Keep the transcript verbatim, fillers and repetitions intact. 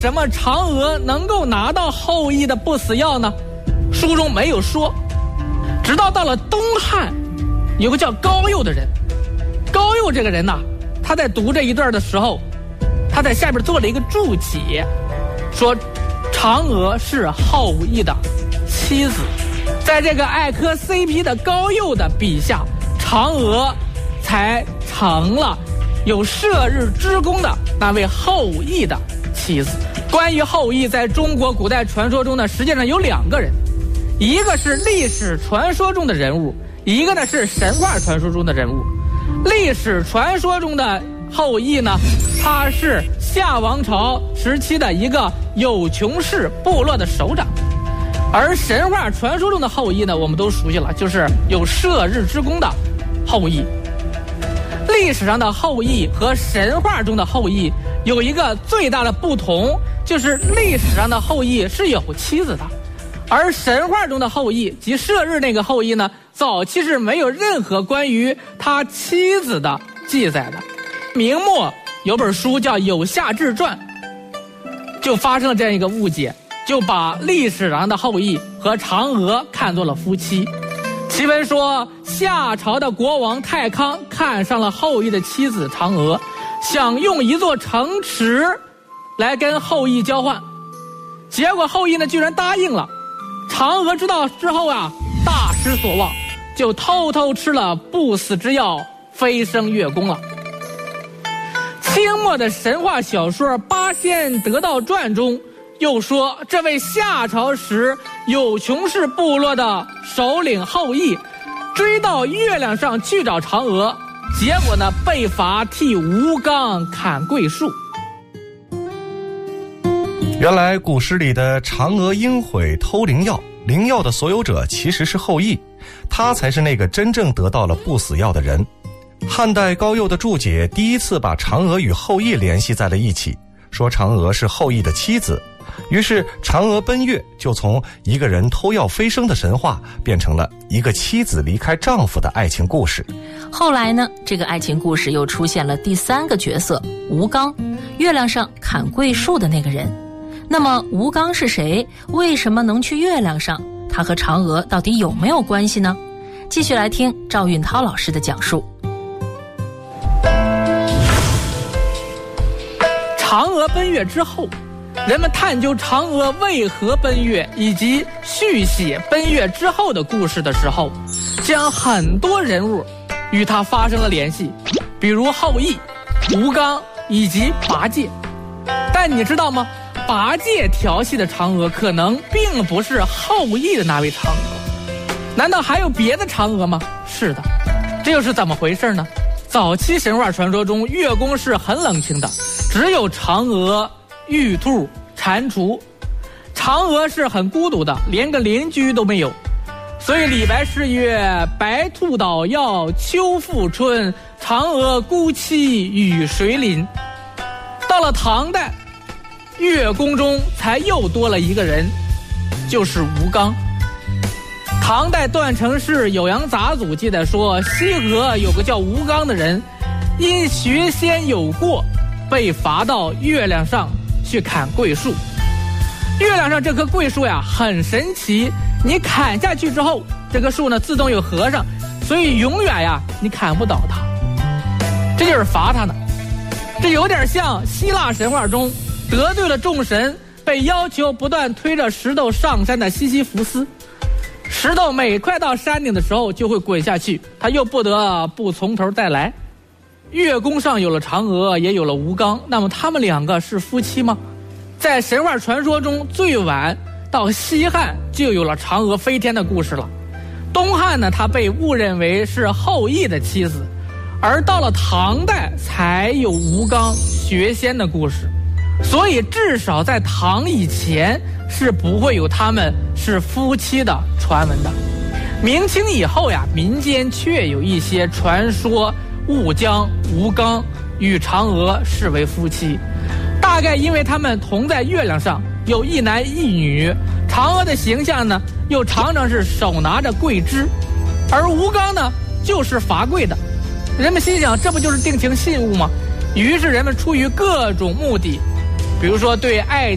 什么嫦娥能够拿到后羿的不死药呢？书中没有说。直到到了东汉，有个叫高诱的人，高诱这个人呐、啊，他在读这一段的时候，他在下边做了一个注解，说嫦娥是后羿的妻子。在这个爱磕 C P 的高诱的笔下，嫦娥才成了有射日之功的那位后羿的妻子。关于后羿在中国古代传说中呢，实际上有两个人，一个是历史传说中的人物，一个呢是神话传说中的人物。历史传说中的后羿呢，他是夏王朝时期的一个有穷氏部落的首长，而神话传说中的后羿呢，我们都熟悉了，就是有射日之功的后羿。历史上的后羿和神话中的后羿有一个最大的不同，就是历史上的后羿是有妻子的，而神话中的后羿即射日那个后羿呢，早期是没有任何关于他妻子的记载的。明末有本书叫《有夏志传》，就发生了这样一个误解，就把历史上的后羿和嫦娥看作了夫妻。奇闻说，夏朝的国王太康看上了后羿的妻子嫦娥，想用一座城池来跟后羿交换，结果后羿呢居然答应了。嫦娥知道之后啊，大失所望，就偷偷吃了不死之药，飞升月宫了。清末的神话小说《八仙得道传》中又说，这位夏朝时有穷氏部落的首领后羿追到月亮上去找嫦娥，结果呢被罚替吴刚砍桂树。 原来古诗里的嫦娥应悔偷灵药，灵药的所有者其实是后羿，他才是那个真正得到了不死药的人。汉代高诱的注解第一次把嫦娥与后羿联系在了一起，说嫦娥是后羿的妻子，于是嫦娥奔月就从一个人偷药飞升的神话变成了一个妻子离开丈夫的爱情故事。 后来呢，这个爱情故事又出现了第三个角色吴刚，月亮上砍桂树的那个人。那么吴刚是谁？为什么能去月亮上？他和嫦娥到底有没有关系呢？继续来听赵运涛老师的讲述。 嫦娥奔月之后，人们探究嫦娥为何奔月以及续写奔月之后的故事的时候，将很多人物与她发生了联系，比如后羿、吴刚以及八戒。但你知道吗？八戒调戏的嫦娥可能并不是后羿的那位嫦娥，难道还有别的嫦娥吗？是的，这又是怎么回事呢？早期神话传说中，月宫是很冷清的，只有嫦娥、玉兔、蟾蜍。嫦娥是很孤独的，连个邻居都没有。所以李白诗曰：白兔捣药秋复春，嫦娥孤栖与谁邻。到了唐代，月宫中才又多了一个人，就是吴刚。唐代段成式《酉阳杂俎》记载说，西河有个叫吴刚的人，因学仙有过，被罚到月亮上去砍桂树。月亮上这棵桂树呀很神奇，你砍下去之后，这棵树呢自动又合上，所以永远呀你砍不倒它，这就是罚它呢。这有点像希腊神话中得罪了众神，被要求不断推着石头上山的西西弗斯。石头每快到山顶的时候就会滚下去，他又不得不从头再来。月宫上有了嫦娥，也有了吴刚，那么他们两个是夫妻吗？在神话传说中，最晚到西汉就有了嫦娥飞天的故事了。东汉呢，他被误认为是后羿的妻子，而到了唐代才有吴刚学仙的故事。所以至少在唐以前是不会有他们是夫妻的传闻的。明清以后呀，民间确有一些传说误将吴刚与嫦娥视为夫妻，大概因为他们同在月亮上，有一男一女，嫦娥的形象呢又常常是手拿着桂枝，而吴刚呢就是伐桂的。人们心想，这不就是定情信物吗？于是人们出于各种目的，比如说对爱